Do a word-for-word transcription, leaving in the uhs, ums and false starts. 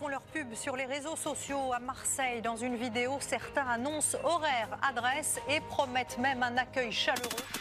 font leur pub sur les réseaux sociaux à Marseille. Dans une vidéo, certains annoncent horaires, adresses et promettent même un accueil chaleureux.